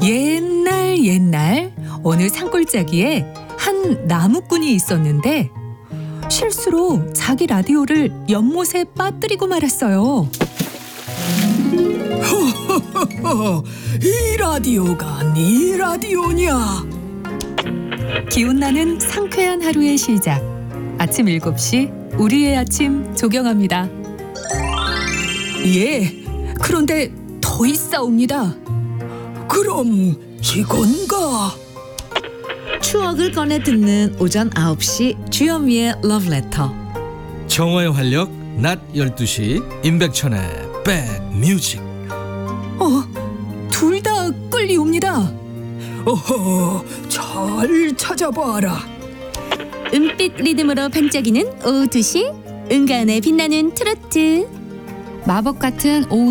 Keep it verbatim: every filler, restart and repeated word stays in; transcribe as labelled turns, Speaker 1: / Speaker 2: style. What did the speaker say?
Speaker 1: 옛날 옛날 어느 산골짜기에 한 나무꾼이 있었는데 실수로 자기 라디오를 연못에 빠뜨리고 말았어요.
Speaker 2: 허허허허, 이 라디오가 네 라디오냐?
Speaker 1: 기운나는 상쾌한 하루의 시작. 아침 일곱 시 우리의 아침 조경합니다.
Speaker 2: 예, 그런데 더 있사옵니다. 그럼 이건가?
Speaker 3: 추억을 꺼내 듣는 오전 아홉 시 주현미의 러브레터.
Speaker 4: 정화의 활력 낮 열두 시 임백천의 백뮤직.
Speaker 2: 어, 둘 다 끌리옵니다. 어허, 잘 찾아봐라.
Speaker 5: 은빛 리듬으로 반짝이는 오후 두 시 은가은의 빛나는 트로트.
Speaker 1: 마법 같은 오후